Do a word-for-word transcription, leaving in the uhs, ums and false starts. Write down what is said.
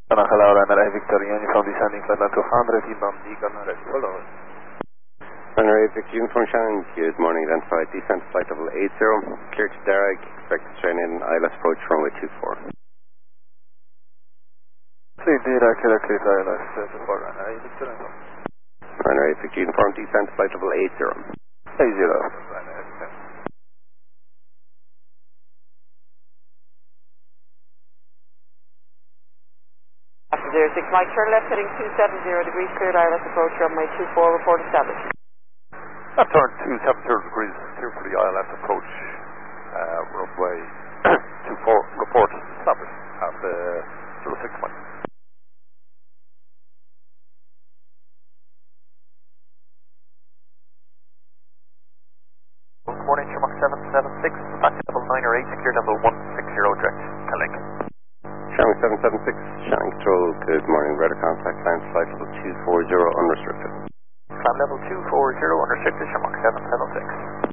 Hello, Runway Victor Uniform descending flight level two hundred, inbound Eagle, ready for lower. Runway Victor Uniform Shannon, good morning, identified descent flight level eight zero, clear to Derek, expect to train in I L S approach runway two four. Clear Derek, clear clear I L S two four, Runway Victor Uniform. Runway Victor Uniform descent flight level eight zero. eight zero, Runway Victor. zero six Mike, turn left heading two seven zero degrees, cleared I L S approach runway two four, report established. I've turned two seven zero degrees, clear for the I L S approach, uh, runway two four, report established at uh, zero six Mike. Good morning, Shamrock seven seven six, back to level nine or eight, clear level one six zero direct, Calink. Shannon seven seven six, Shannon Control, good morning, radar contact, climb flight level two four zero, unrestricted. Climb level two four zero, unrestricted, Shamrock seven seven six.